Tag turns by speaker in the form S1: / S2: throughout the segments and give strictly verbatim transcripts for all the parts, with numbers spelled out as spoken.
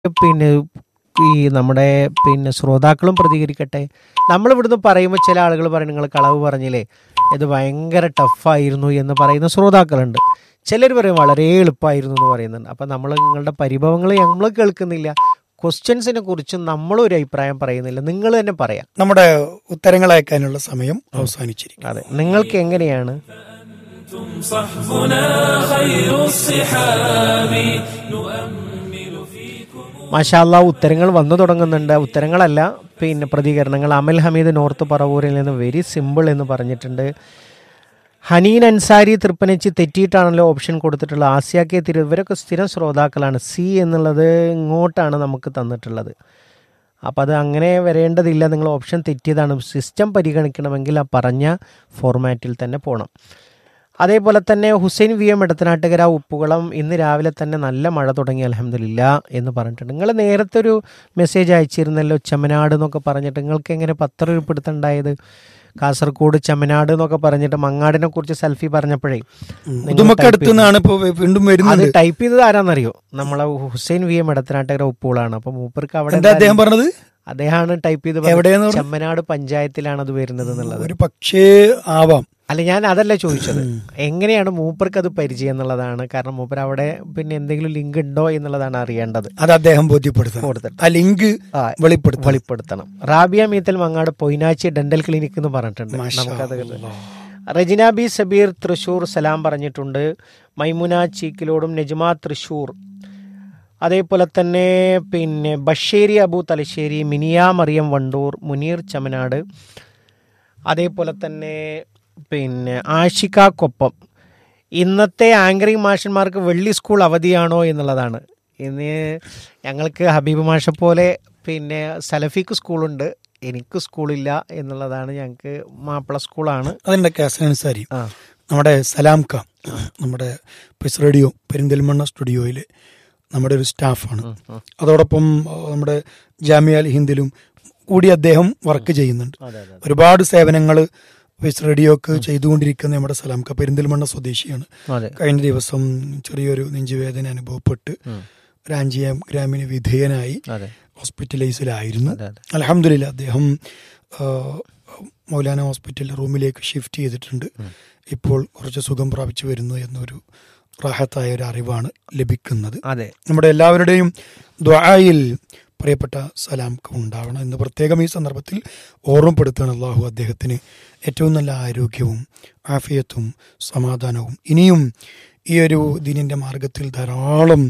S1: പിന്നെ ഈ നമ്മുടെ പിന്നെ ശ്രോതാക്കളും പ്രതികരിക്കട്ടെ. നമ്മളിവിടുന്ന് പറയുമ്പോൾ ചില ആളുകൾ പറയും നിങ്ങൾ കളവ് പറഞ്ഞില്ലേ, ഇത് ഭയങ്കര ടഫായിരുന്നു എന്ന് പറയുന്ന ശ്രോതാക്കളുണ്ട്. ചിലർ പറയും വളരെ എളുപ്പമായിരുന്നു എന്ന് പറയുന്നുണ്ട്. അപ്പം നമ്മൾ നിങ്ങളുടെ പരിഭവങ്ങൾ നമ്മൾ കേൾക്കുന്നില്ല, ക്വസ്റ്റ്യൻസിനെ കുറിച്ച് നമ്മളും ഒരു അഭിപ്രായം പറയുന്നില്ല. നിങ്ങൾ തന്നെ പറയാം.
S2: നമ്മുടെ ഉത്തരങ്ങൾ അയക്കാനുള്ള സമയം അവസാനിച്ചിരിക്കും.
S1: അതെ, നിങ്ങൾക്ക് എങ്ങനെയാണ്? മാഷാ അല്ലാഹ്, ഉത്തരങ്ങൾ വന്നു തുടങ്ങുന്നുണ്ട്. ഉത്തരങ്ങളല്ല, പിന്നെ പ്രതികരണങ്ങൾ. അമൽ ഹമീദ് നോർത്ത് പറവൂരിൽ നിന്ന് വെരി സിമ്പിൾ എന്ന് പറഞ്ഞിട്ടുണ്ട്. ഹനീൻ അൻസാരി തൃപ്പനച്ചി തെറ്റിയിട്ടാണല്ലോ ഓപ്ഷൻ കൊടുത്തിട്ടുള്ളത്. ആസിയ കെ തിരു, ഇവരൊക്കെ സ്ഥിരം ശ്രോതാക്കളാണ്. സി എന്നുള്ളത് ഇങ്ങോട്ടാണ് നമുക്ക് തന്നിട്ടുള്ളത്. അപ്പോൾ അത് അങ്ങനെ വരേണ്ടതില്ല, നിങ്ങൾ ഓപ്ഷൻ തെറ്റിയതാണ്. സിസ്റ്റം പരിഗണിക്കണമെങ്കിൽ ആ പറഞ്ഞ ഫോർമാറ്റിൽ തന്നെ പോകണം. അതേപോലെ തന്നെ ഹുസൈൻ വി എം ഇടത്തനാട്ടുകര ഉപ്പുകുളം, ഇന്ന് രാവിലെ തന്നെ നല്ല മഴ തുടങ്ങി അൽഹംദുലില്ലാ എന്ന് പറഞ്ഞിട്ടുണ്ട്. നിങ്ങൾ നേരത്തെ ഒരു മെസ്സേജ് അയച്ചിരുന്നല്ലോ ചെമ്മനാട് എന്നൊക്കെ പറഞ്ഞിട്ട്. നിങ്ങൾക്ക് എങ്ങനെ പത്രം ഉൾപ്പെടുത്തുണ്ടായത്? കാസർഗോഡ് ചെമ്മനാട് എന്നൊക്കെ പറഞ്ഞിട്ട് മങ്ങാടിനെ കുറിച്ച് സെൽഫി പറഞ്ഞപ്പോഴേ
S2: വീണ്ടും വരുന്നത്
S1: ടൈപ്പ് ചെയ്തത് ആരാന്നറിയോ? നമ്മളെ ഹുസൈൻ വി എം ഇടത്തനാട്ടുകര ഉപ്പുകുളാണ്. അപ്പൊ മൂപ്പർക്ക് അവിടെ
S2: അദ്ദേഹം പറഞ്ഞത്
S1: അദ്ദേഹമാണ് ടൈപ്പ് ചെയ്ത് ചെമ്മനാട് പഞ്ചായത്തിലാണ് അത് വരുന്നത് എന്നുള്ളത്.
S2: ഒരു പക്ഷേ ആവാം.
S1: അല്ല, ഞാൻ അതല്ല ചോദിച്ചത്, എങ്ങനെയാണ് മൂപ്പർക്ക് അത് പരിചയം എന്നുള്ളതാണ്. കാരണം മൂപ്പർ അവിടെ പിന്നെ എന്തെങ്കിലും ലിങ്ക് ഉണ്ടോ എന്നുള്ളതാണ് അറിയേണ്ടത്.
S2: അത് അദ്ദേഹം ബോധ്യപ്പെടുത്തണം, ആ link
S1: വെളിപ്പെടുത്തണം. Rabiya Meethal Mangad Poinachi dental clinic എന്ന് പറഞ്ഞിട്ടുണ്ട്. നമുക്കത് റജിന ബി സബീർ തൃശൂർ സലാം പറഞ്ഞിട്ടുണ്ട്. മൈമുന ചീക്കിലോടും നജ്മ തൃശൂർ, അതേപോലെ തന്നെ പിന്നെ ബഷേരി അബു തലശ്ശേരി, മിനിയ മറിയം വണ്ടൂർ, മുനീർ ചമനാട്, അതേപോലെ തന്നെ പിന്നെ ആഷിക്കാക്കൊപ്പം. ഇന്നത്തെ ആങ്കറിംഗ് മാഷന്മാർക്ക് വെള്ളി സ്കൂൾ അവധിയാണോ എന്നുള്ളതാണ്. ഇന്ന് ഞങ്ങൾക്ക് ഹബീബ് മാഷ പോലെ പിന്നെ സലഫിക്ക് സ്കൂളുണ്ട്, എനിക്ക് സ്കൂളില്ല എന്നുള്ളതാണ്. ഞങ്ങൾക്ക് മാപ്പിള സ്കൂളാണ്.
S2: അതിൻ്റെ കേസനുസരി നമ്മുടെ സലാംക, നമ്മുടെ പിസ് റേഡിയോ പെരിന്തൽമണ്ണ സ്റ്റുഡിയോയിൽ നമ്മുടെ ഒരു സ്റ്റാഫാണ്. അതോടൊപ്പം നമ്മുടെ ജാമിയ അൽ ഹിന്ദിലും കൂടി അദ്ദേഹം വർക്ക് ചെയ്യുന്നുണ്ട്. ഒരുപാട് സേവനങ്ങൾ പിസ് റേഡിയോക്ക് ചെയ്തുകൊണ്ടിരിക്കുന്ന നമ്മുടെ സലാംക പെരിന്തൽമണ്ണ സ്വദേശിയാണ്. കഴിഞ്ഞ ദിവസം ചെറിയൊരു നെഞ്ചുവേദന അനുഭവപ്പെട്ട് ഒരു ആൻജിയോഗ്രാമിന് വിധേയനായി ഹോസ്പിറ്റലൈസിലായിരുന്നു. അൽഹംദുലില്ലാ അദ്ദേഹം മൗലാന ഹോസ്പിറ്റൽ റൂമിലേക്ക് ഷിഫ്റ്റ് ചെയ്തിട്ടുണ്ട്. ഇപ്പോൾ കുറച്ച് സുഖം പ്രാപിച്ചു വരുന്നു എന്നൊരു റാഹത്തായ ഒരു അറിവാണ് ലഭിക്കുന്നത്. നമ്മുടെ എല്ലാവരുടെയും ദുആയിൽ പ്രിയപ്പെട്ട സലാംക ഉണ്ടാവണം എന്ന് പ്രത്യേകം ഈ സന്ദർഭത്തിൽ ഓർമ്മപ്പെടുത്തുകയാണ്. അള്ളാഹു അദ്ദേഹത്തിന് ഏറ്റവും നല്ല ആരോഗ്യവും ആഫിയത്തും സമാധാനവും ഇനിയും ഈ ഒരു ദീനിന്റെ മാർഗത്തിൽ ധാരാളം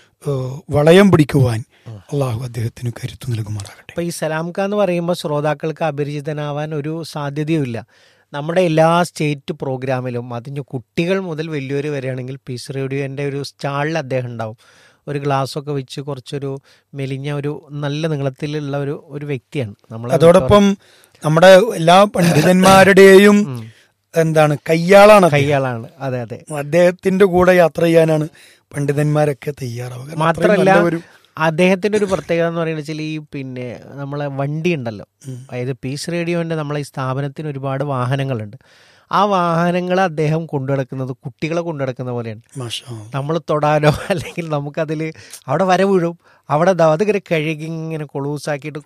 S2: വളയം പിടിക്കുവാൻ അള്ളാഹു അദ്ദേഹത്തിന് കരുത്തു നൽകുമാറാകട്ടെ.
S1: ഇപ്പൊ ഈ സലാംക എന്ന് പറയുമ്പോൾ ശ്രോതാക്കൾക്ക് അപരിചിതനാവാൻ ഒരു സാധ്യതയുമില്ല. നമ്മുടെ എല്ലാ സ്റ്റേറ്റ് പ്രോഗ്രാമിലും അതിന് കുട്ടികൾ മുതൽ വലിയൊരു വരെയാണെങ്കിൽ പീസ് റേഡിയോൻ്റെ ഒരു സ്റ്റാളിൽ അദ്ദേഹം ഉണ്ടാവും. ഒരു ഗ്ലാസ്സൊക്കെ വെച്ച് കുറച്ചൊരു മെലിഞ്ഞ ഒരു നല്ല നീളത്തിലുള്ള ഒരു ഒരു വ്യക്തിയാണ് നമ്മൾ.
S2: അതോടൊപ്പം നമ്മുടെ എല്ലാ പണ്ഡിതന്മാരുടെയും എന്താണ് കയ്യാളാണ്
S1: കയ്യാളാണ് അതെ അതെ
S2: അദ്ദേഹത്തിന്റെ കൂടെ യാത്ര ചെയ്യാനാണ് പണ്ഡിതന്മാരൊക്കെ തയ്യാറാവുക.
S1: മാത്രമല്ല അദ്ദേഹത്തിന്റെ ഒരു പ്രത്യേകത എന്ന് പറയുന്നത് വെച്ചാൽ ഈ പിന്നെ നമ്മളെ വണ്ടി ഉണ്ടല്ലോ, അതായത് പീസ് റേഡിയോന്റെ നമ്മളെ ഈ സ്ഥാപനത്തിന് ഒരുപാട് വാഹനങ്ങളുണ്ട്. ആ വാഹനങ്ങൾ അദ്ദേഹം കൊണ്ടുനടക്കുന്നത് കുട്ടികളെ കൊണ്ടുനടക്കുന്ന പോലെയാണ്. നമ്മൾ തൊടാനോ അല്ലെങ്കിൽ നമുക്കതിൽ അവിടെ വര വീഴും, അവിടെ അതിങ്ങനെ കഴുകി ഇങ്ങനെ കൊളൂസാക്കിയിട്ട്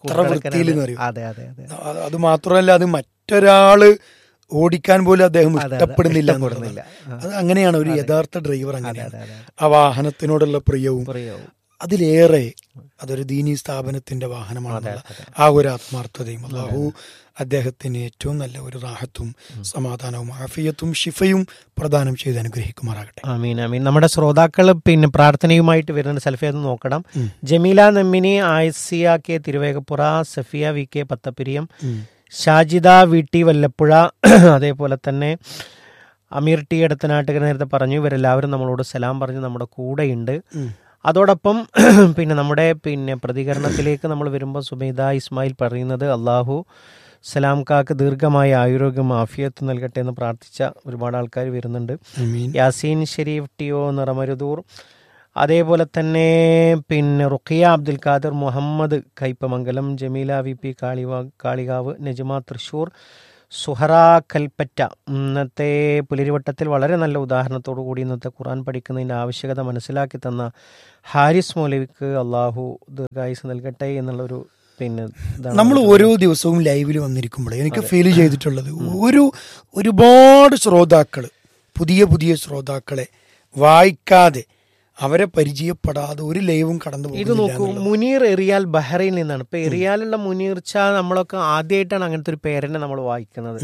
S1: അതെ അതെ അതെ
S2: അത് മാത്രമല്ല അത് മറ്റൊരാള് ഓടിക്കാൻ പോലും അദ്ദേഹം ഇഷ്ടപ്പെടുന്നില്ല. അത് അങ്ങനെയാണ് ഒരു യഥാർത്ഥ ഡ്രൈവർ. അങ്ങനെയാണ് ആ വാഹനത്തിനോടുള്ള പ്രിയവും അതിലേറെ അതൊരു ദീനീ സ്ഥാപനത്തിന്റെ വാഹനമാണ്. ആ ഒരു ആത്മാർത്ഥതയും അല്ലാഹു അദ്ദേഹത്തിന് ഏറ്റവും നല്ല ഒരു റാഹത്തും സമാധാനവും ആഫിയത്തും ഷിഫയും പ്രദാനം ചെയ്ത് അനുഗ്രഹിക്കുമാറാകട്ടെ.
S1: ആമീൻ ആമീൻ. നമ്മുടെ ശ്രോതാക്കൾ പിന്നെ പ്രാർത്ഥനയുമായിട്ട് വരുന്ന സെൽഫിയെന്ന് നോക്കണം. Jameela Nemmini, ആയിസിയ K Thiruvegappura, Safiya V K Pathappiriyam, Shajida V T Vallappuzha, അതേപോലെ തന്നെ അമീർ ടി എടത്തനാട്ടുകര നേരത്തെ പറഞ്ഞു. ഇവരെല്ലാവരും നമ്മളോട് സലാം പറഞ്ഞ് നമ്മുടെ കൂടെയുണ്ട്. അതോടൊപ്പം പിന്നെ നമ്മുടെ പിന്നെ പ്രതികരണത്തിലേക്ക് നമ്മൾ വരുമ്പോൾ സുബൈദ ഇസ്മായിൽ പറയുന്നത് അള്ളാഹു സലാംകാക്ക് ദീർഘമായ ആരോഗ്യം ആഫിയത്ത് നൽകട്ടെ എന്ന് പ്രാർത്ഥിച്ച ഒരുപാട് ആൾക്കാർ വരുന്നുണ്ട്. യാസീൻ ഷെരീഫ് ടിഒ നിറമരുതൂർ, അതേപോലെ തന്നെ പിന്നെ റുഖിയ അബ്ദുൽ ഖാദർ മുഹമ്മദ് കൈപ്പമംഗലം, ജമീല വി പി കാളിവാ കാളികാവ്, നജ്മ തൃശൂർ, സുഹറ കൽപ്പറ്റ, ഇന്നത്തെ പുലരിവട്ടത്തിൽ വളരെ നല്ല ഉദാഹരണത്തോടു കൂടി ഇന്നത്തെ ഖുർആൻ പഠിക്കുന്നതിൻ്റെ ആവശ്യകത മനസ്സിലാക്കി തന്ന ഹാരിസ് മൗലവിക്ക് അള്ളാഹു ദീർഘായുസ് നൽകട്ടെ എന്നുള്ളൊരു പിന്നെ
S2: നമ്മൾ ഓരോ ദിവസവും ലൈവിൽ വന്നിരിക്കുമ്പോഴേ എനിക്ക് ഫീൽ ചെയ്തിട്ടുള്ളത് ഒരു ഒരുപാട് ശ്രോതാക്കൾ, പുതിയ പുതിയ ശ്രോതാക്കളെ വായിക്കാതെ അവരെ പരിചയപ്പെടാതെ ഒരു ലൈവും കടന്നു
S1: ഇത് നോക്കൂ. മുനീർ എറിയാൽ ബഹ്റൈനിൽ നിന്നാണ്. ഇപ്പൊ എറിയാലുള്ള മുനീർച്ച നമ്മളൊക്കെ ആദ്യമായിട്ടാണ് അങ്ങനത്തെ ഒരു പേരെന്നെ നമ്മൾ വായിക്കുന്നത്.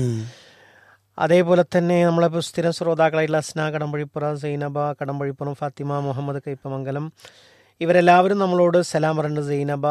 S1: അതേപോലെ തന്നെ നമ്മളിപ്പോൾ സ്ഥിരം ശ്രോതാക്കളായിട്ടുള്ള അസ്ന കടമ്പഴിപ്പുറം, സൈനബ കടമ്പഴിപ്പുറം, ഫാത്തിമ മുഹമ്മദ് കൈപ്പമംഗലം, ഇവരെല്ലാവരും നമ്മളോട് സലാം പറയുന്നുണ്ട്. Zainaba,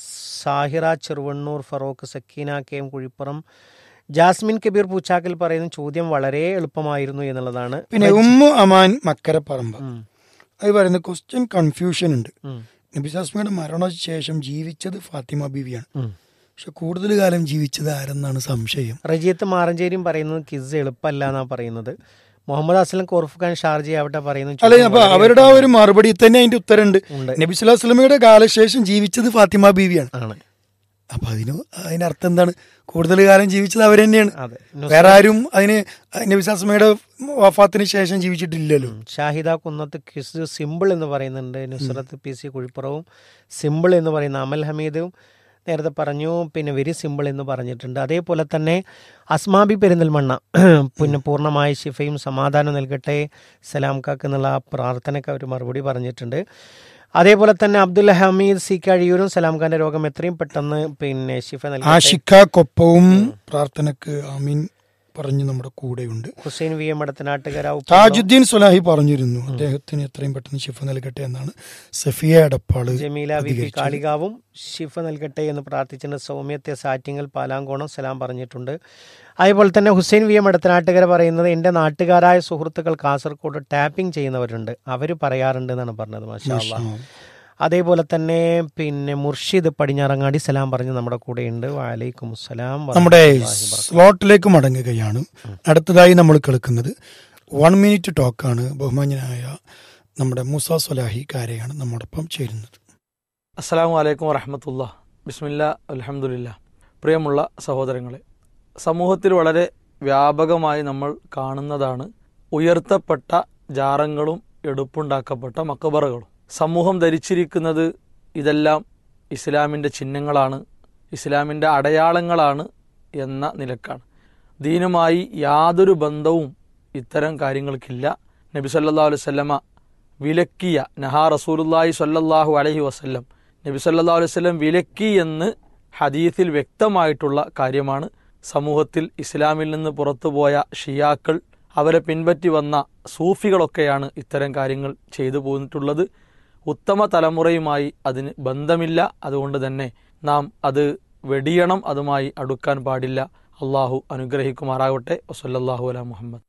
S1: Sahira Cheruvannur, Feroke, Sakeena K M Kuzhippuram, Jasmine Kabir Poochakkal പറയുന്ന ചോദ്യം വളരെ എളുപ്പമായിരുന്നു എന്നുള്ളതാണ്.
S2: പിന്നെ ഉമ്മു അമാൻ മക്കരപ്പറമ്പ് അത് പറയുന്ന ക്വസ്റ്റ്യൻ കൺഫ്യൂഷൻ ഉണ്ട്. നബിസാസ്മയുടെ മരണശേഷം ജീവിച്ചത് ഫാത്തിമ ബീവിയാണ്, പക്ഷെ കൂടുതൽ കാലം ജീവിച്ചത് ആരെന്നാണ് സംശയം.
S1: റജിയത്ത് മാറഞ്ചേരിയും പറയുന്നത് കിസ് എളുപ്പമല്ല എന്നാ പറയുന്നത്. മുഹമ്മദ് അസ്ലം കോർഫ് ഖാൻ ഷാർജി അവിടെ പറയുന്നു.
S2: അല്ലെ, അപ്പൊ അവരുടെ ആ ഒരു മറുപടി തന്നെ അതിന്റെ ഉത്തരമുണ്ട്. നബി സ്വല്ലല്ലാഹു അലൈഹി വസല്ലമയുടെ കാലശേഷം ജീവിച്ചത് ഫാത്തിമ ബീവിയാണ്. അപ്പൊ അതിന് അതിനർത്ഥം എന്താണ്? കൂടുതൽ കാലം ജീവിച്ചത് അവർ തന്നെയാണ്. വേറെ ആരും അതിന് നബി സ്വല്ലല്ലാഹു വഫാത്തിന് ശേഷം ജീവിച്ചിട്ടില്ലല്ലോ.
S1: ഷാഹിദ കുന്നത്ത് കിസ് സിമ്പിൾ എന്ന് പറയുന്നുണ്ട്. നുസ്രത്ത് പി സി കുഴിപ്പുറവും സിമ്പിൾ എന്ന് പറയുന്ന അമൽ ഹമീദും നേരത്തെ പറഞ്ഞു. പിന്നെ വെരി സിമ്പിൾ എന്ന് പറഞ്ഞിട്ടുണ്ട്. അതേപോലെ തന്നെ അസ്മാബി പെരിന്തൽമണ്ണ പിന്നെ പൂർണ്ണമായ ശിഫയും സമാധാനം നൽകട്ടെ സലാം കാക്ക് എന്നുള്ള പ്രാർത്ഥനയ്ക്ക് അവർ മറുപടി പറഞ്ഞിട്ടുണ്ട്. അതേപോലെ തന്നെ അബ്ദുൽ ഹമീദ് സി കഴിയൂരും സലാം ഖാന്റെ രോഗം എത്രയും പെട്ടെന്ന് പിന്നെ ശിഫ
S2: ആഷിഖൊപ്പവും പ്രാർത്ഥനക്ക് ആമീൻ പറഞ്ഞു നമ്മുടെ കൂടെയുണ്ട്.
S1: ഹുസൈൻ വി എം മടത്തനാട്ടുകര,
S2: താജുദ്ദീൻ സുലാഹി പറഞ്ഞിരുന്നു അദ്ദേഹത്തിന് എത്രയും പെട്ടെന്ന് ശിഫ നൽകട്ടെ എന്നാണ്. സഫിയ എടപ്പാള്,
S1: ജമീല വി പി കാളികാവും ശിഫ നൽകട്ടെ എന്ന് പ്രാർത്ഥിച്ചിട്ടുണ്ട്. സൗമ്യത്തെ സാറ്റിങ്ങൽ പാലാങ്കോണം സലാം പറഞ്ഞിട്ടുണ്ട്. അതേപോലെ തന്നെ ഹുസൈൻ വി എം മടത്തനാട്ടുകര പറയുന്നത് എൻ്റെ നാട്ടുകാരായ സുഹൃത്തുക്കൾ കാസർഗോഡ് ടാപ്പിംഗ് ചെയ്യുന്നവരുണ്ട്, അവർ പറയാറുണ്ട് എന്നാണ് പറഞ്ഞത്. മാഷാ അല്ലാഹ്. അതേപോലെ തന്നെ പിന്നെ മുർഷിദ് പടിഞ്ഞാറങ്ങാടി സലാം പറഞ്ഞ് നമ്മുടെ കൂടെയുണ്ട്. വഅലൈക്കും അസ്സലാം.
S2: നമ്മുടെ സ്ലോട്ടിലേക്ക് മടങ്ങുകയാണ്. അടുത്തതായി നമ്മൾ കേൾക്കുന്നത് വൺ മിനിറ്റ് ടോക്കാണ്. ബഹുമാന്യനായ നമ്മുടെ മൂസ സ്വലാഹി കാരയാണ് നമ്മോടൊപ്പം ചേരുന്നത്.
S3: അസ്സലാമു അലൈക്കും വറഹ്മത്തുള്ളാഹി. ബിസ്മില്ലാ അൽഹംദുലില്ലാ. പ്രിയമുള്ള സഹോദരങ്ങളെ, സമൂഹത്തിൽ വളരെ വ്യാപകമായി നമ്മൾ കാണുന്നതാണ് ഉയർത്തപ്പെട്ട ജാറങ്ങളും എടുപ്പുണ്ടാക്കപ്പെട്ട മക്ബറകളും. സമൂഹം ധരിച്ചിരിക്കുന്നത് ഇതെല്ലാം ഇസ്ലാമിൻ്റെ ചിഹ്നങ്ങളാണ്, ഇസ്ലാമിൻ്റെ അടയാളങ്ങളാണ് എന്ന നിലക്കാണ്. ദീനുമായി യാതൊരു ബന്ധവും ഇത്തരം കാര്യങ്ങൾക്കില്ല. നബി സല്ലല്ലാഹു അലൈഹി വസല്ലമ വിലക്കിയ നഹാ റസൂലുള്ളാഹി സ്വല്ലല്ലാഹു അലൈഹി വസല്ലം, നബി സല്ലല്ലാഹു അലൈഹി വസല്ലം വിലക്കി എന്ന് ഹദീസിൽ വ്യക്തമായിട്ടുള്ള കാര്യമാണ്. സമൂഹത്തിൽ ഇസ്ലാമിൽ നിന്ന് പുറത്തുപോയ ഷിയാക്കൾ, അവരെ പിൻപറ്റി വന്ന സൂഫികളൊക്കെയാണ് ഇത്തരം കാര്യങ്ങൾ ചെയ്തു പോന്നിട്ടുള്ളത്. ഉത്തമ തലമുറയുമായി അതിന് ബന്ധമില്ല. അതുകൊണ്ട് തന്നെ നാം അത് വെടിയണം, അതുമായി അടുക്കാൻ പാടില്ല. അള്ളാഹു അനുഗ്രഹിക്കുമാറാകട്ടെ. വസല്ലല്ലാഹു അലാ മുഹമ്മദ്.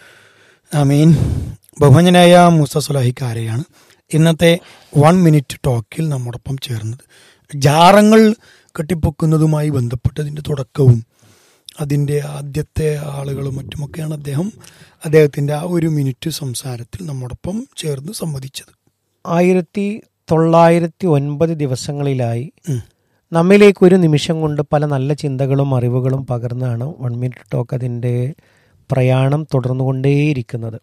S2: ആമീൻ. ബഹുമാന്യനായ മൂസ സ്വലാഹിക്കാരെയാണ് ഇന്നത്തെ വൺ മിനിറ്റ് ടോക്കിൽ നമ്മോടൊപ്പം ചേർന്നത്. ജാറങ്ങൾ കെട്ടിപ്പൊക്കുന്നതുമായി ബന്ധപ്പെട്ടതിൻ്റെ തുടക്കവും അതിൻ്റെ ആദ്യത്തെ ആളുകളും മറ്റുമൊക്കെയാണ് അദ്ദേഹം അദ്ദേഹത്തിൻ്റെ ആ ഒരു മിനിറ്റ് സംസാരത്തിൽ നമ്മോടൊപ്പം ചേർന്ന് സംവദിച്ചത്.
S1: ആയിരത്തി തൊള്ളായിരത്തി ഒൻപത് ദിവസങ്ങളിലായി നമ്മിലേക്ക് ഒരു നിമിഷം കൊണ്ട് പല നല്ല ചിന്തകളും അറിവുകളും പകർന്നാണ് വൺ മിനിറ്റ് ടോക്ക് അതിൻ്റെ പ്രയാണം തുടർന്നുകൊണ്ടേയിരിക്കുന്നത്.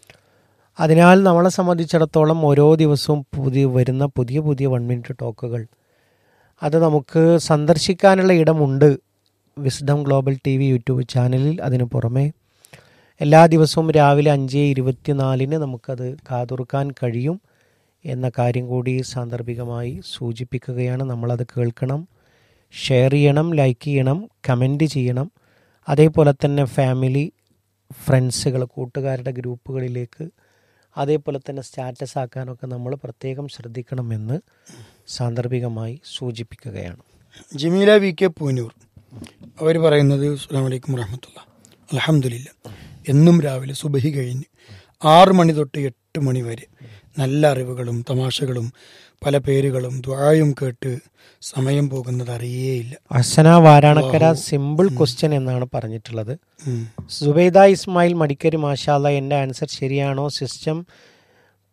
S1: അതിനാൽ നമ്മളെ സംബന്ധിച്ചിടത്തോളം ഓരോ ദിവസവും പുതിയ വരുന്ന പുതിയ പുതിയ വൺ മിനിറ്റ് ടോക്കുകൾ അത് നമുക്ക് സന്ദർശിക്കാനുള്ള ഇടമുണ്ട് wisdom global T V YouTube ചാനലിൽ. അതിനു പുറമെ എല്ലാ ദിവസവും രാവിലെ അഞ്ച് ഇരുപത്തിനാലിന് നമുക്കത് കാതുറുക്കാൻ കഴിയും എന്ന കാര്യം കൂടി സാന്ദർഭികമായി സൂചിപ്പിക്കുകയാണ്. നമ്മളത് കേൾക്കണം, ഷെയർ ചെയ്യണം, ലൈക്ക് ചെയ്യണം, കമൻറ്റ് ചെയ്യണം. അതേപോലെ തന്നെ ഫാമിലി, ഫ്രണ്ട്സുകൾ, കൂട്ടുകാരുടെ ഗ്രൂപ്പുകളിലേക്ക് അതേപോലെ തന്നെ സ്റ്റാറ്റസ് ആക്കാനൊക്കെ നമ്മൾ പ്രത്യേകം ശ്രദ്ധിക്കണമെന്ന് സാന്ദർഭികമായി സൂചിപ്പിക്കുകയാണ്.
S2: ജമീല വി കെ പൂനൂർ അവർ പറയുന്നത് അസ്സലാമു അലൈക്കും വറഹ്മത്തുള്ളാഹി. അൽഹംദുലില്ലാ. എന്നും രാവിലെ സുബഹി കഴിഞ്ഞ് ആറ് മണി തൊട്ട് എട്ട് മണി വരെ നല്ല അറിവുകളും തമാശകളും പല പേരുകളും ദുആയും കേട്ട് സമയം പോകുന്നത് അറിയേയില്ല.
S1: ഹസന വാരാണക്കര സിമ്പിൾ ക്വസ്റ്റ്യൻ എന്നാണ് പറഞ്ഞിട്ടുള്ളത്. സുബൈദ ഇസ്മായിൽ മടിക്കരി, മാഷാ അല്ലാ, എൻ്റെ ആൻസർ ശരിയാണോ? സിസ്റ്റം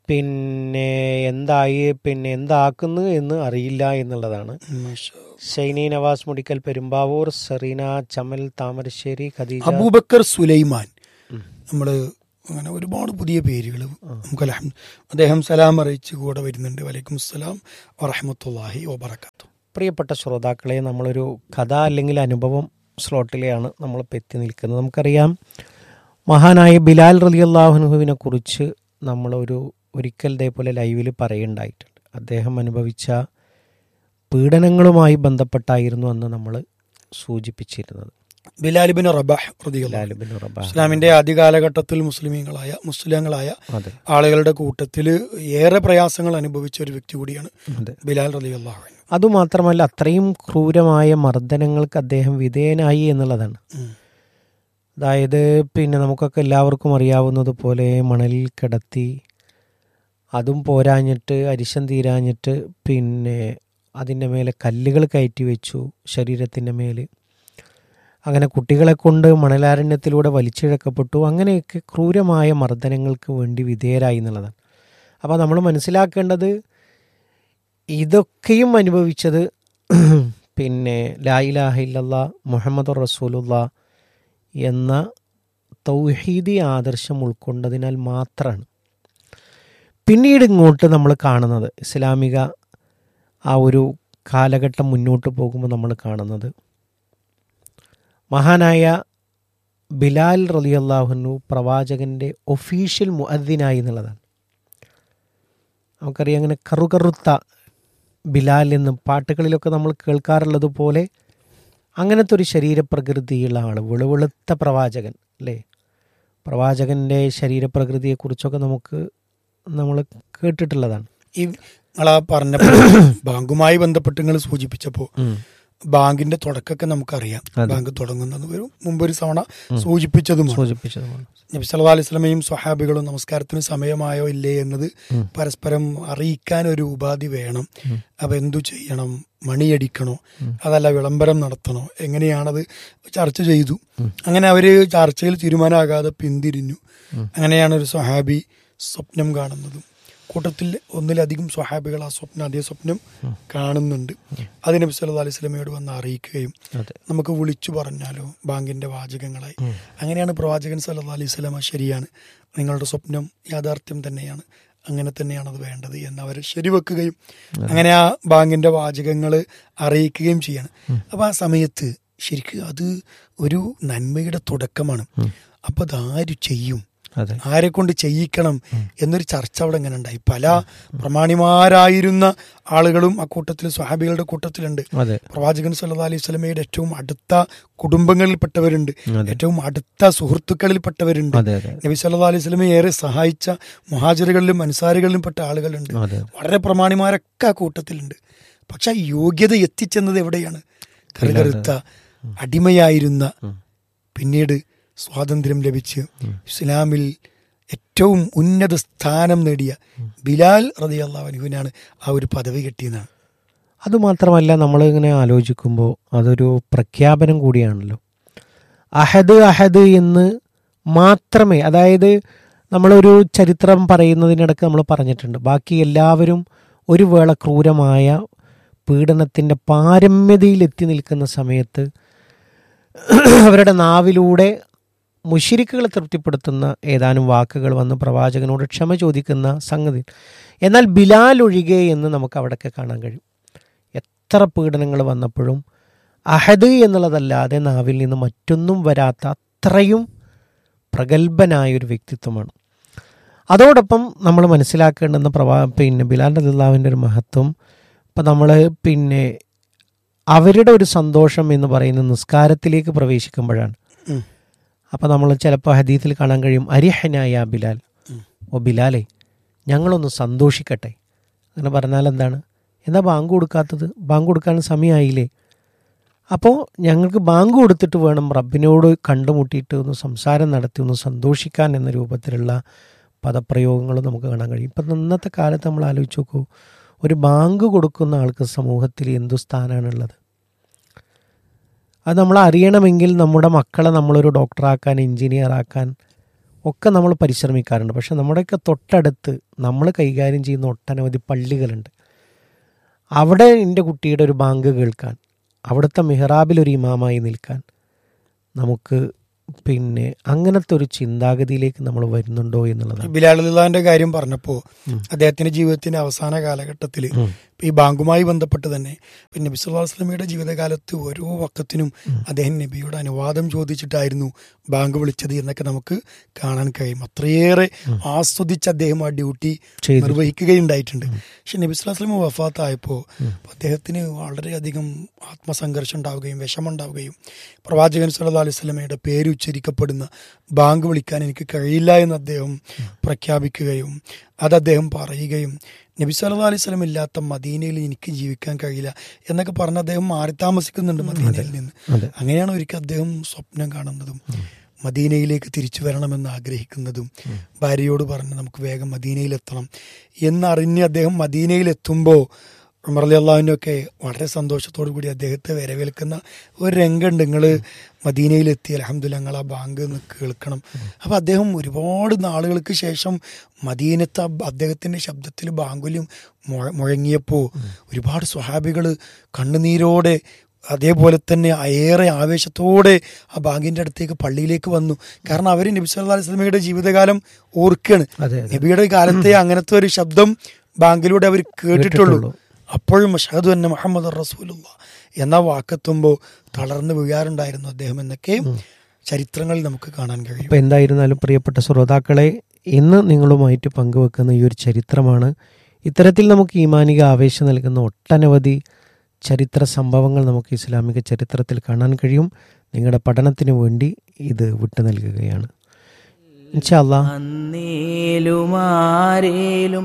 S1: പിന്നെ എന്തായി പിന്നെ എന്താക്കുന്നു എന്ന് അറിയില്ല എന്നുള്ളതാണ്. ഷൈനി നവാസ് മുടിക്കൽ പെരുമ്പാവൂർ, സെറീന ചമൽ താമരശ്ശേരി, ഖദീജ
S2: അബൂബക്കർ സുലൈമാൻ, നമ്മൾ അങ്ങനെ ഒരുപാട് പുതിയ പേരുകൾ നമുക്ക് അൽഹം അദ്ദേഹം സലാം അറിയിച്ച് കൂടെ വരുന്നുണ്ട്. വലൈക്കും അസ്സലാം വറഹ്മത്തുള്ളാഹി വബറകാതുഹു.
S1: പ്രിയപ്പെട്ട ശ്രോതാക്കളെ, നമ്മളൊരു കഥ അല്ലെങ്കിൽ അനുഭവം സ്ലോട്ടിലെയാണ് നമ്മളിപ്പോൾ എത്തി നിൽക്കുന്നത്. നമുക്കറിയാം, മഹാനായ ബിലാൽ റളിയല്ലാഹു അൻഹുവിനെ കുറിച്ച് നമ്മളൊരു ഒരിക്കൽ ഇതേപോലെ ലൈവിൽ പറയുണ്ടായിട്ടുണ്ട്. അദ്ദേഹം അനുഭവിച്ച പീഡനങ്ങളുമായി ബന്ധപ്പെട്ടായിരുന്നു അന്ന് നമ്മൾ സൂചിപ്പിച്ചിരുന്നത്.
S2: ബിലാൽ ഇബ്നു റബാഹ് റളിയല്ലാഹു അൻഹു ഇസ്ലാമിന്റെ ആദ്യ കാലഘട്ടത്തിൽ മുസ്ലിമീങ്ങളായ മുസ്ലിങ്ങളായ ആളുകളുടെ കൂട്ടത്തിൽ ഏറെ പ്രയാസങ്ങൾ അനുഭവിച്ച ഒരു വ്യക്തി കൂടിയാണ് ബിലാൽ റളിയല്ലാഹു അൻഹു.
S1: അതുമാത്രമല്ല, അത്രയും ക്രൂരമായ മർദ്ദനങ്ങൾക്ക് അദ്ദേഹം വിധേയനായി എന്നുള്ളതാണ്. അതായത് പിന്നെ നമുക്കൊക്കെ എല്ലാവർക്കും അറിയാവുന്നത് പോലെ മണലിൽ കിടത്തി, അതും പോരാഞ്ഞിട്ട് അരിശം തീരാഞ്ഞിട്ട് പിന്നെ അതിൻ്റെ മേലെ കല്ലുകൾ കയറ്റി വെച്ചു ശരീരത്തിൻ്റെ മേൽ. അങ്ങനെ കുട്ടികളെ കൊണ്ട് മണലാരണ്യത്തിലൂടെ വലിച്ചിഴക്കപ്പെട്ടു. അങ്ങനെയൊക്കെ ക്രൂരമായ മർദ്ദനങ്ങൾക്ക് വേണ്ടി വിധേയരായി എന്നുള്ളതാണ്. അപ്പോൾ നമ്മൾ മനസ്സിലാക്കേണ്ടത്, ഇതൊക്കെയും അനുഭവിച്ചത് പിന്നെ ലാ ഇലാഹ ഇല്ലല്ലാഹ് മുഹമ്മദുർ റസൂലുള്ളാഹ് എന്ന തൗഹീദി ആദർശം ഉൾക്കൊണ്ടതിനാൽ മാത്രമാണ്. പിന്നീട് ഇങ്ങോട്ട് നമ്മൾ കാണുന്നത്, ഇസ്ലാമിക ആ ഒരു കാലഘട്ടം മുന്നോട്ട് പോകുമ്പോൾ നമ്മൾ കാണുന്നത്, മഹാനായ ബിലാൽ റളിയല്ലാഹു അൻഹു പ്രവാചകൻ്റെ ഒഫീഷ്യൽ മുഅദ്ദിനായി എന്നുള്ളതാണ്. നമുക്കറിയാം, അങ്ങനെ കറുകറുത്ത ബിലാൽ എന്ന് പാട്ടുകളിലൊക്കെ നമ്മൾ കേൾക്കാറുള്ളത് പോലെ അങ്ങനത്തെ ഒരു ശരീരപ്രകൃതിയുള്ള ആൾ, വെളുവെളുത്ത പ്രവാചകൻ അല്ലേ. പ്രവാചകൻ്റെ ശരീരപ്രകൃതിയെക്കുറിച്ചൊക്കെ നമുക്ക് നമ്മൾ കേട്ടിട്ടുള്ളതാണ്.
S2: ഈ നിങ്ങളാ പറഞ്ഞ ബാങ്കുമായി ബന്ധപ്പെട്ട് നിങ്ങൾ സൂചിപ്പിച്ചപ്പോൾ ബാങ്കിന്റെ തുടക്കമൊക്കെ നമുക്കറിയാം. ബാങ്ക് തുടങ്ങുന്നത് ഒരു മുമ്പൊരു തവണ സൂചിപ്പിച്ചതുമാണ്
S1: സൂചിപ്പിച്ചതുമാണ്
S2: നബി സല്ലല്ലാഹു അലൈഹി വസല്ലമയും സ്വഹാബികളും നമസ്കാരത്തിന് സമയമായോ ഇല്ലേ എന്നത് പരസ്പരം അറിയിക്കാൻ ഒരു ഉപാധി വേണം. അപ്പൊ എന്തു ചെയ്യണം? മണിയടിക്കണോ, അതല്ല വിളംബരം നടത്തണോ, എങ്ങനെയാണത് ചർച്ച ചെയ്തു. അങ്ങനെ അവര് ചർച്ചയിൽ തീരുമാനമാകാതെ പിന്തിരിഞ്ഞു. അങ്ങനെയാണ് ഒരു സ്വഹാബി സ്വപ്നം കാണുന്നതും. കൂട്ടത്തിൽ ഒന്നിലധികം സ്വഹാബികൾ ആ സ്വപ്നം അതേ സ്വപ്നം കാണുന്നുണ്ട്. അത് നബി സല്ലല്ലാഹു അലൈഹി വസല്ലമയോട് വന്ന് അറിയിക്കുകയും നമുക്ക് വിളിച്ചു പറഞ്ഞാലോ ബാങ്കിന്റെ വാചകങ്ങളായി. അങ്ങനെയാണ് പ്രവാചകൻ സല്ലല്ലാഹു അലൈഹി വസല്ലമ, ശരിയാണ്, നിങ്ങളുടെ സ്വപ്നം യാഥാർത്ഥ്യം തന്നെയാണ്, അങ്ങനെ തന്നെയാണ് അത് വേണ്ടത് എന്ന് അവർ ശരിവെക്കുകയും അങ്ങനെ ആ ബാങ്കിന്റെ വാചകങ്ങൾ അറിയിക്കുകയും ചെയ്യാണ്. അപ്പൊ ആ സമയത്ത് ശരിക്കും അത് ഒരു നന്മയുടെ തുടക്കമാണ്. അപ്പൊ അതാര് ചെയ്യും, ആരെ കൊണ്ട് ചെയ്യിക്കണം എന്നൊരു ചർച്ച അവിടെ എങ്ങനെ ഉണ്ടായി. പല പ്രമാണിമാരായിരുന്ന ആളുകളും ആ കൂട്ടത്തിൽ സ്വഹാബികളുടെ കൂട്ടത്തിലുണ്ട്. പ്രവാചകൻ സല്ലല്ലാഹു അലൈഹി വസല്ലമയുടെ ഏറ്റവും അടുത്ത കുടുംബങ്ങളിൽപ്പെട്ടവരുണ്ട്, ഏറ്റവും അടുത്ത സുഹൃത്തുക്കളിൽപ്പെട്ടവരുണ്ട്. നബി സല്ലല്ലാഹു അലൈഹി വസല്ലമയെ ഏറെ സഹായിച്ച മുഹാജിറുകളിലും അൻസാരികളിലും പെട്ട ആളുകളുണ്ട്. വളരെ പ്രമാണിമാരൊക്കെ ആ കൂട്ടത്തിലുണ്ട്. പക്ഷെ ആ യോഗ്യത എത്തിച്ചെന്നത് എവിടെയാണ്? കറുകറുത്ത അടിമയായിരുന്ന, പിന്നീട് സ്വാതന്ത്ര്യം ലഭിച്ച് ഇസ്ലാമിൽ ഏറ്റവും ഉന്നത സ്ഥാനം നേടിയ ബിലാൽ റളിയല്ലാഹു അൻഹുവിനാണ് ആ ഒരു പദവി കിട്ടിയതാണ്.
S1: അതുമാത്രമല്ല, നമ്മളിങ്ങനെ ആലോചിക്കുമ്പോൾ അതൊരു പ്രഖ്യാപനം കൂടിയാണല്ലോ. അഹദ് അഹദ് എന്ന് മാത്രമേ, അതായത് നമ്മളൊരു ചരിത്രം പറയുന്നതിനിടയ്ക്ക് നമ്മൾ പറഞ്ഞിട്ടുണ്ട്, ബാക്കി എല്ലാവരും ഒരു വേള ക്രൂരമായ പീഡനത്തിൻ്റെ പാരമ്യതയിലെത്തി നിൽക്കുന്ന സമയത്ത് അവരുടെ നാവിലൂടെ മുശ്രിക്കുകളെ തൃപ്തിപ്പെടുത്തുന്ന ഏതാനും വാക്കുകൾ വന്ന് പ്രവാചകനോട് ക്ഷമ ചോദിക്കുന്ന സംഗതി. എന്നാൽ ബിലാൽ ഒഴികെ എന്ന് നമുക്ക് അവിടെയൊക്കെ കാണാൻ കഴിയും. എത്ര പീഡനങ്ങൾ വന്നപ്പോഴും അഹദ് എന്നുള്ളതല്ലാതെ നാവിൽ നിന്ന് മറ്റൊന്നും വരാത്ത അത്രയും പ്രഗത്ഭനായൊരു വ്യക്തിത്വമാണ്. അതോടൊപ്പം നമ്മൾ മനസ്സിലാക്കേണ്ടുന്ന പ്രവാ പിന്നെ ബിലാൽ റളിയല്ലാഹുവിൻ്റെ ഒരു മഹത്വം, ഇപ്പം നമ്മൾ പിന്നെ അവരുടെ ഒരു സന്തോഷം എന്ന് പറയുന്ന നിസ്കാരത്തിലേക്ക് പ്രവേശിക്കുമ്പോഴാണ്. അപ്പം നമ്മൾ ചിലപ്പോൾ ഹദീസിൽ കാണാൻ കഴിയും, അരിഹനായ ബിലാൽ, ഓ ബിലാലെ ഞങ്ങളൊന്ന് സന്തോഷിക്കട്ടെ. അങ്ങനെ പറഞ്ഞാൽ എന്താണ്? എന്താ ബാങ്ക് കൊടുക്കാത്തത്? ബാങ്ക് കൊടുക്കാൻ സമയമായില്ലേ? അപ്പോൾ ഞങ്ങൾക്ക് ബാങ്ക് കൊടുത്തിട്ട് വേണം റബ്ബിനോട് കണ്ടുമുട്ടിയിട്ട് ഒന്ന് സംസാരം നടത്തി ഒന്ന് സന്തോഷിക്കാൻ എന്ന രൂപത്തിലുള്ള പദപ്രയോഗങ്ങൾ നമുക്ക് കാണാൻ കഴിയും. ഇപ്പം ഇന്നത്തെ കാലത്ത് നമ്മൾ ആലോചിച്ച് നോക്കൂ, ഒരു ബാങ്ക് കൊടുക്കുന്ന ആൾക്ക് സമൂഹത്തിൽ എന്തു സ്ഥാനമാണുള്ളത്? അത് നമ്മൾ അറിയണമെങ്കിൽ നമ്മുടെ മക്കളെ നമ്മളൊരു ഡോക്ടറാക്കാൻ, എഞ്ചിനീയറാക്കാൻ, ഒക്കെ നമ്മൾ പരിശ്രമിക്കാറുണ്ട്. പക്ഷെ നമ്മുടെയൊക്കെ തൊട്ടടുത്ത് നമ്മൾ കൈകാര്യം ചെയ്യുന്ന ഒട്ടനവധി പള്ളികളുണ്ട്. അവിടെ എൻ്റെ കുട്ടിയുടെ ഒരു ബാങ്ക് കേൾക്കാൻ, അവിടുത്തെ മിഹ്റാബിൽ ഒരു ഇമാമായി നിൽക്കാൻ നമുക്ക് പിന്നെ അങ്ങനത്തെ ഒരു ചിന്താഗതിയിലേക്ക് നമ്മൾ വരുന്നുണ്ടോ എന്നുള്ളതാണ്.
S2: ബിലാൽ അലിന്റെ കാര്യം പറഞ്ഞപ്പോൾ അദ്ദേഹത്തിന്റെ ജീവിതത്തിന്റെ അവസാന കാലഘട്ടത്തിൽ ഈ ബാങ്കുമായി ബന്ധപ്പെട്ട് തന്നെ പിന്നെ നബി സല്ലല്ലാഹു അലൈഹി വസല്ലമയുടെ ജീവിതകാലത്ത് ഓരോ വക്കത്തിനും അദ്ദേഹം നബിയുടെ അനുവാദം ചോദിച്ചിട്ടായിരുന്നു ബാങ്ക് വിളിച്ചത് എന്നൊക്കെ നമുക്ക് കാണാൻ കഴിയും. അത്രയേറെ ആസ്വദിച്ച് അദ്ദേഹം ആ ഡ്യൂട്ടി നിർവഹിക്കുകയുണ്ടായിട്ടുണ്ട്. പക്ഷെ നബി സല്ലല്ലാഹു അലൈഹി വസല്ലം വഫാത്തായപ്പോൾ അദ്ദേഹത്തിന് വളരെയധികം ആത്മസംഘർഷം ഉണ്ടാവുകയും വിഷമുണ്ടാവുകയും പ്രവാചകൻ സല്ലല്ലാഹു അലൈഹി വസല്ലമയുടെ പേര് ഉച്ചരിക്കപ്പെടുന്ന ബാങ്ക് വിളിക്കാൻ എനിക്ക് കഴിയില്ല എന്ന് അദ്ദേഹം പ്രഖ്യാപിക്കുകയും അത് അദ്ദേഹം പറയുകയും നബി സല്ലല്ലാഹു അലൈഹി വസല്ലം ഇല്ലാത്ത മദീനയിൽ എനിക്ക് ജീവിക്കാൻ കഴിയില്ല എന്നൊക്കെ പറഞ്ഞ് അദ്ദേഹം മാറി താമസിക്കുന്നുണ്ട് മദീനയിൽ നിന്ന്. അങ്ങനെയാണ് ഒരിക്കൽ അദ്ദേഹം സ്വപ്നം കാണുന്നതും മദീനയിലേക്ക് തിരിച്ചു വരണമെന്ന് ആഗ്രഹിക്കുന്നതും ഭാര്യയോട് പറഞ്ഞ് നമുക്ക് വേഗം മദീനയിലെത്തണം എന്നറിഞ്ഞ് അദ്ദേഹം മദീനയിലെത്തുമ്പോൾ ഉമർ റളിയല്ലാഹു ഒക്കെ വളരെ സന്തോഷത്തോടു കൂടി അദ്ദേഹത്തെ വരവേൽക്കുന്ന ഒരു രംഗമുണ്ട്. നിങ്ങൾ മദീനയിലെത്തി, അൽഹംദുലില്ലാ നിങ്ങൾ ആ ബാങ്ക് ഒന്ന് കേൾക്കണം. അപ്പം അദ്ദേഹം ഒരുപാട് നാളുകൾക്ക് ശേഷം മദീനത്തെ അദ്ദേഹത്തിൻ്റെ ശബ്ദത്തിൽ ബാങ്കുലും മുഴ മുഴങ്ങിയപ്പോൾ ഒരുപാട് സ്വഹാബികൾ കണ്ണുനീരോടെ അതേപോലെ തന്നെ ഏറെ ആവേശത്തോടെ ആ ബാങ്കിൻ്റെ അടുത്തേക്ക് പള്ളിയിലേക്ക് വന്നു. കാരണം അവർ നബി സല്ലല്ലാഹു അലൈഹി വസല്ലമയുടെ ജീവിതകാലം ഓർക്കുകയാണ്. നബിയുടെ കാലത്തെ അങ്ങനത്തെ ഒരു ശബ്ദം ബാങ്കിലൂടെ അവർ കേട്ടിട്ടുള്ളൂ. അപ്പോഴും അഷ്ഹദു അന്ന മുഹമ്മദ് റസൂലുള്ളാഹ് എന്ന വാക്കെത്തുമ്പോൾ തളർന്നു വീഴാറുണ്ടായിരുന്നു അദ്ദേഹം എന്നൊക്കെ ചരിത്രങ്ങളിൽ നമുക്ക് കാണാൻ കഴിയും.
S1: അപ്പോൾ എന്തായിരുന്നാലും പ്രിയപ്പെട്ട ശ്രോതാക്കളെ, ഇന്ന് നിങ്ങളുമായിട്ട് പങ്കുവെക്കുന്ന ഈ ഒരു ചരിത്രമാണ്. ഇത്തരത്തിൽ നമുക്ക് ഈമാനിക ആവേശം നൽകുന്ന ഒട്ടനവധി ചരിത്ര സംഭവങ്ങൾ നമുക്ക് ഇസ്ലാമിക ചരിത്രത്തിൽ കാണാൻ കഴിയും. നിങ്ങളുടെ പഠനത്തിന് വേണ്ടി ഇത് വിട്ടു നൽകുകയാണ്. ഇൻഷാ അല്ലാഹ്
S4: അന്നേലുമാരേലും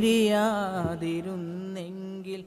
S4: പിരിയാതിരുന്നെങ്കിൽ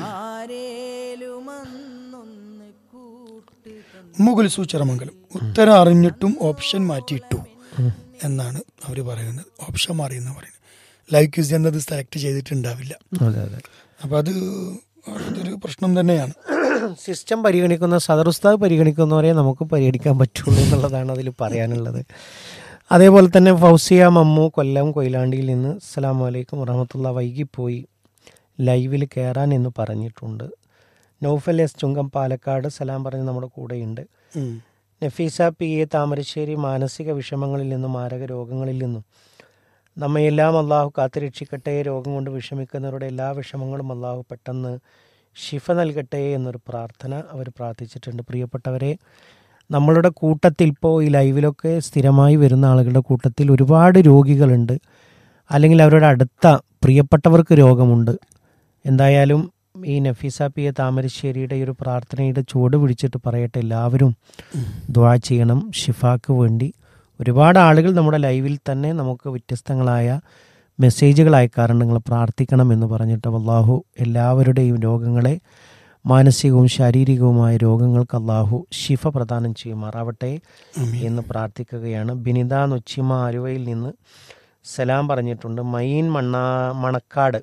S4: ആരേലുമന്നൊന്ന് കൂട്ട്
S2: മുകുൽസു ചെറമംഗലം ഉത്തരം അറിഞ്ഞിട്ടും ഓപ്ഷൻ മാറ്റിയിട്ടു എന്നാണ് അവർ പറയുന്നത്. ഓപ്ഷൻ മാറി എന്ന് പറയുന്നത് ലൈവ് ക്വിസ് എന്നത് സെലക്ട് ചെയ്തിട്ടുണ്ടാവില്ല. അപ്പം അത് അതൊരു പ്രശ്നം തന്നെയാണ്.
S1: സിസ്റ്റം പരിഗണിക്കുന്ന സദർ ഉസ്താദ് പരിഗണിക്കുന്നവരെ നമുക്ക് പരിഗണിക്കാൻ പറ്റുള്ളൂ എന്നുള്ളതാണ് അതിൽ പറയാനുള്ളത്. അതേപോലെ തന്നെ ഫൗസിയ മമ്മു കൊല്ലം കൊയിലാണ്ടിയിൽ നിന്ന് അസ്സലാമു അലൈക്കും വറഹ്മത്തുള്ളാഹി, വൈകിപ്പോയി ലൈവിൽ കയറാൻ എന്ന് പറഞ്ഞിട്ടുണ്ട്. നൗഫൽ എസ് ചുങ്കം പാലക്കാട് സലാം പറഞ്ഞ് നമ്മുടെ കൂടെയുണ്ട്. നഫീസ പി എ താമരശ്ശേരി മാനസിക വിഷമങ്ങളിൽ നിന്നും മാരക രോഗങ്ങളിൽ നിന്നും നമ്മയെല്ലാം അള്ളാഹു കാത്തുരക്ഷിക്കട്ടെ. രോഗം കൊണ്ട് വിഷമിക്കുന്നവരുടെ എല്ലാ വിഷമങ്ങളും അള്ളാഹു പെട്ടെന്ന് ശിഫ നൽകട്ടെ എന്നൊരു പ്രാർത്ഥന അവർ പ്രാർത്ഥിച്ചിട്ടുണ്ട്. പ്രിയപ്പെട്ടവരെ, നമ്മളുടെ കൂട്ടത്തിൽ ഇപ്പോൾ ഈ ലൈവിലൊക്കെ സ്ഥിരമായി വരുന്ന ആളുകളുടെ കൂട്ടത്തിൽ ഒരുപാട് രോഗികളുണ്ട്, അല്ലെങ്കിൽ അവരുടെ അടുത്ത പ്രിയപ്പെട്ടവർക്ക് രോഗമുണ്ട്. എന്തായാലും ഈ നഫീസ പി എ താമരശ്ശേരിയുടെ ഈ ഒരു പ്രാർത്ഥനയുടെ ചുവട് പിടിച്ചിട്ട് പറയട്ടെ, എല്ലാവരും ദുആ ചെയ്യണം ഷിഫാക്ക് വേണ്ടി. ഒരുപാട് ആളുകൾ നമ്മുടെ ലൈവിൽ തന്നെ നമുക്ക് വ്യത്യസ്തങ്ങളായ മെസ്സേജുകൾ അയക്കാറുണ്ട്, നിങ്ങൾ പ്രാർത്ഥിക്കണം എന്ന് പറഞ്ഞിട്ട്. അല്ലാഹു എല്ലാവരുടെയും രോഗങ്ങളെ, മാനസികവും ശാരീരികവുമായ രോഗങ്ങൾക്ക് അല്ലാഹു ശിഫ പ്രദാനം ചെയ്യുമാറാവട്ടെ എന്ന് പ്രാർത്ഥിക്കുകയാണ്. ബിനിത നൊച്ചിമ ആലുവയിൽ നിന്ന് സലാം പറഞ്ഞിട്ടുണ്ട്. മൈൻ മണ്ണാ മണക്കാട്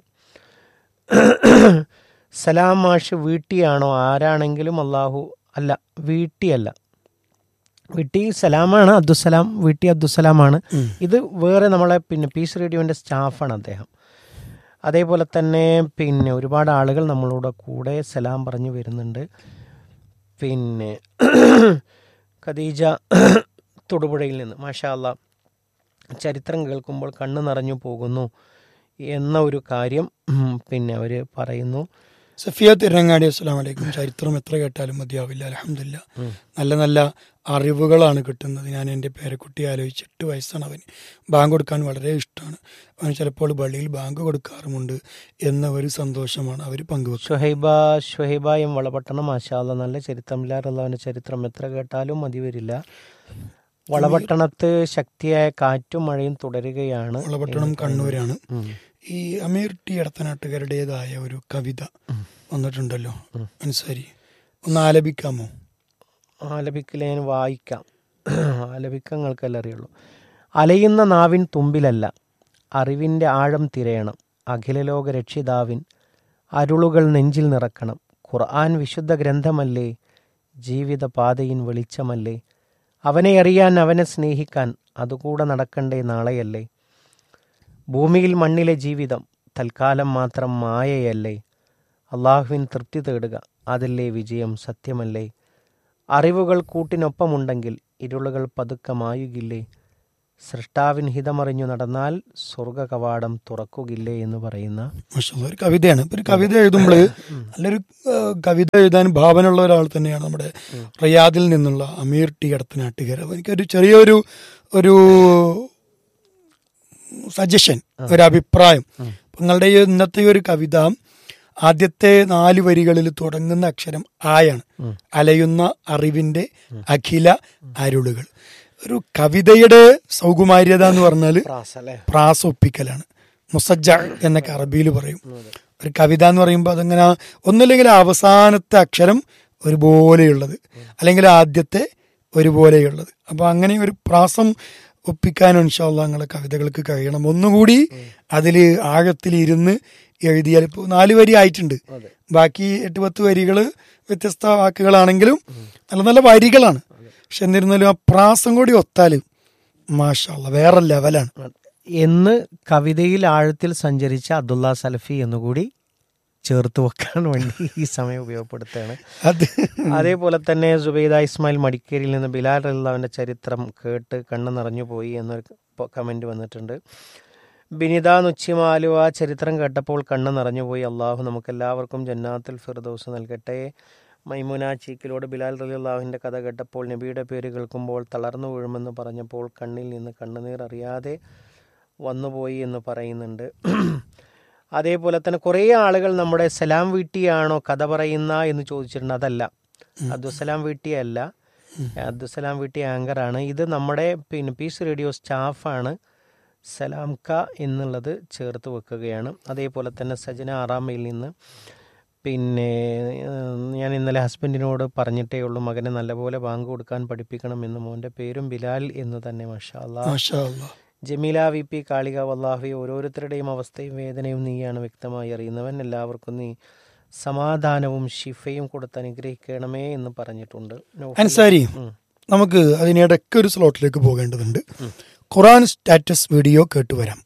S1: സലാം മാഷ് വീട്ടിയാണോ? ആരാണെങ്കിലും അല്ലാഹു അല്ല, വീട്ടിയല്ല, വീട്ടി സലാമാണ്, അബ്ദുസലാം, വീട്ടി അബ്ദുസലാമാണ്. ഇത് വേറെ നമ്മളെ പിന്നെ പീസ് റേഡിയോൻ്റെ സ്റ്റാഫാണ് അദ്ദേഹം. അതേപോലെ തന്നെ പിന്നെ ഒരുപാട് ആളുകൾ നമ്മളോട് കൂടെ സലാം പറഞ്ഞു വരുന്നുണ്ട്. പിന്നെ ഖദീജ തൊടുപുഴയിൽ നിന്ന് മാഷാ അല്ലാഹ്, ചരിത്രം കേൾക്കുമ്പോൾ കണ്ണ് നിറഞ്ഞു പോകുന്നു എന്ന ഒരു കാര്യം പിന്നെ അവർ പറയുന്നു.
S2: സഫിയ തിരങ്ങാടി അസ്സലാമു അലൈക്കും. ചരിത്രം എത്ര കേട്ടാലും മതിയാവില്ല. അൽഹംദുലില്ലാ, നല്ല നല്ല അറിവുകളാണ് കിട്ടുന്നത്. ഞാൻ എൻ്റെ പേരക്കുട്ടി ആലോചിച്ച് എട്ട് വയസ്സാണ് അവന്. ബാങ്ക് കൊടുക്കാൻ വളരെ ഇഷ്ടമാണ് അവന്. ചിലപ്പോൾ പള്ളിയിൽ ബാങ്ക് കൊടുക്കാറുമുണ്ട് എന്ന ഒരു സന്തോഷമാണ് അവർ പങ്കുവെക്കുക.
S1: ഷുഹൈബ ഷുഹൈബ എം വളപട്ടണം മാഷാ അല്ലാഹ്, നല്ല ചരിത്രമില്ലാറുള്ളവൻ്റെ ചരിത്രം എത്ര കേട്ടാലും മതി വരില്ല. വളപട്ടണത്ത് ശക്തിയായ കാറ്റും മഴയും തുടരുകയാണ്.
S2: വളപട്ടണം കണ്ണൂരാണ്. ഈ അമീർ ടി എടത്തനാട്ടുകാരുടേതായ ഒരു കവിത വന്നിട്ടുണ്ടല്ലോ അൻസാരി, ഒന്ന് ആലപിക്കാമോ?
S1: ആലപിക്കൽ ഞാൻ വായിക്കാം. ആലപിക്കങ്ങൾക്കല്ല അറിയുള്ളൂ. അലയുന്ന നാവിൻ തുമ്പിലല്ല അറിവിൻ്റെ ആഴം തിരയണം. അഖിലലോക രക്ഷിതാവിൻ അരുളുകൾ നെഞ്ചിൽ നിറക്കണം. ഖുർആൻ വിശുദ്ധ ഗ്രന്ഥമല്ലേ, ജീവിത പാതയിൻ വെളിച്ചമല്ലേ. അവനെ അറിയാൻ, അവനെ സ്നേഹിക്കാൻ, അതുകൂടെ നടക്കണ്ടേ നാളെയല്ലേ? ഭൂമിയിൽ മണ്ണിലെ ജീവിതം തൽക്കാലം മാത്രം മായയല്ലേ? അള്ളാഹുവിൻ തൃപ്തി തേടുക, അതല്ലേ വിജയം, സത്യമല്ലേ? അറിവുകൾ കൂട്ടിനൊപ്പമുണ്ടെങ്കിൽ ഇരുളുകൾ പതുക്കെ മായുകില്ലേ? സൃഷ്ടാവിൻ ഹിതമറിഞ്ഞു നടന്നാൽ സ്വർഗ കവാടം തുറക്കുകില്ലേ എന്ന് പറയുന്ന
S2: മാഷാഅല്ലാഹ് ഒരു കവിതയാണ്. ഇപ്പൊ ഒരു കവിത എഴുതുമ്പോൾ നല്ലൊരു ഏഹ്, കവിത എഴുതാൻ ഭാവനുള്ള ഒരാൾ തന്നെയാണ് നമ്മുടെ റിയാദിൽ നിന്നുള്ള അമീർ ടി കടത്തനാട്ടുകാർ. അപ്പൊ എനിക്കൊരു ചെറിയൊരു ഒരു സജഷൻ, ഒരു അഭിപ്രായം. നിങ്ങളുടെ ഈ ഇന്നത്തെ ഈ ഒരു കവിത ആദ്യത്തെ നാല് വരികളിൽ തുടങ്ങുന്ന അക്ഷരം ആയാണ്. അലയുന്ന അറിവിന്റെ അഖില അരുളുകൾ. ഒരു കവിതയുടെ സൗകുമാര്യത എന്ന് പറഞ്ഞാൽ പ്രാസ ഒപ്പിക്കലാണ്. മുസജ്ജ എന്നൊക്കെ അറബിയിൽ പറയും. ഒരു കവിത എന്ന് പറയുമ്പോൾ അതങ്ങനെ ഒന്നുമില്ലെങ്കിൽ അവസാനത്തെ അക്ഷരം ഒരുപോലെയുള്ളത്, അല്ലെങ്കിൽ ആദ്യത്തെ ഒരുപോലെയുള്ളത്. അപ്പൊ അങ്ങനെ ഒരു പ്രാസം ഒപ്പിക്കാനും ഇൻഷാ അല്ലാഹ് നിങ്ങളെ കവിതകൾക്ക് കഴിയണം. ഒന്നുകൂടി അതിൽ ആഴത്തിൽ ഇരുന്ന് എഴുതിയാൽ ഇപ്പോൾ നാല് വരി ആയിട്ടുണ്ട്. ബാക്കി എട്ട് പത്ത് വരികൾ വ്യത്യസ്ത വാക്കുകളാണെങ്കിലും നല്ല നല്ല വരികളാണ്. പക്ഷെ എന്നിരുന്നാലും ആ പ്രാസം കൂടി ഒത്താല് മാഷാ അല്ലാഹ് വേറെ ലെവലാണ്
S1: എന്ന് കവിതയിൽ ആഴത്തിൽ സഞ്ചരിച്ച അബ്ദുള്ള സലഫി എന്നുകൂടി ചേർത്ത് വെക്കാൻ വേണ്ടി ഈ സമയം ഉപയോഗപ്പെടുത്തുകയാണ്.
S2: അത്
S1: അതേപോലെ തന്നെ സുബൈദ ഇസ്മായിൽ മടിക്കേരിയിൽ നിന്ന് ബിലാൽ റളിയല്ലാഹുവിന്റെ ചരിത്രം കേട്ട് കണ്ണ് നിറഞ്ഞു പോയി എന്നൊരു കമന്റ് വന്നിട്ടുണ്ട്. ബിനിത നുച്ചിമാലുവ ചരിത്രം കേട്ടപ്പോൾ കണ്ണ് നിറഞ്ഞുപോയി. അള്ളാഹു നമുക്കെല്ലാവർക്കും ജന്നാത്തുൽ ഫിർദൗസ് നൽകട്ടെ. മൈമുന ചീക്കിലോട് ബിലാൽ റളിയല്ലാഹുവിൻ്റെ കഥ കേട്ടപ്പോൾ നബിയുടെ പേര് കേൾക്കുമ്പോൾ തളർന്നു വീഴുമെന്ന് പറഞ്ഞപ്പോൾ കണ്ണിൽ നിന്ന് കണ്ണുനീർ അറിയാതെ വന്നുപോയി എന്ന് പറയുന്നുണ്ട്. അതേപോലെ തന്നെ കുറേ ആളുകൾ നമ്മുടെ സലാം വീട്ടിയാണോ കഥ പറയുന്ന എന്ന് ചോദിച്ചിട്ടുണ്ട്. അതല്ല, അബ്ദുസലാം വീട്ടിയല്ല, അബ്ദുസലാം വീട്ടി ആങ്കറാണ്. ഇത് നമ്മുടെ പിന്നെ പീസ് റേഡിയോ സ്റ്റാഫാണ്. സലാം ക എന്നുള്ളത് ചേർത്ത് വെക്കുകയാണ്. അതേപോലെ തന്നെ സജന ആറാമയിൽ നിന്ന് പിന്നെ ഞാൻ ഇന്നലെ ഹസ്ബൻഡിനോട് പറഞ്ഞിട്ടേ ഉള്ളൂ മകനെ നല്ലപോലെ ബാങ്ക് കൊടുക്കാൻ പഠിപ്പിക്കണം എന്ന്. മോൻ്റെ പേരും ബിലാൽ എന്ന് തന്നെ. മാഷാ അല്ലാഹ്.
S2: മാഷാ അല്ലാഹ്.
S1: ജമീല വി പി കാളിക വല്ലാഹി ഓരോരുത്തരുടെയും അവസ്ഥയും വേദനയും നീയാണ് വ്യക്തമായി അറിയുന്നവൻ. എല്ലാവർക്കും നീ സമാധാനവും ഷിഫയും കൊടുത്ത് അനുഗ്രഹിക്കണമേ എന്ന് പറഞ്ഞിട്ടുണ്ട്.
S2: അൻസാരി, നമുക്ക് അതിനിടയ്ക്ക് ഒരു സ്ലോട്ടിലേക്ക് പോകേണ്ടതുണ്ട്. ഖുർആൻ സ്റ്റാറ്റസ് വീഡിയോ കേട്ടുവരാം.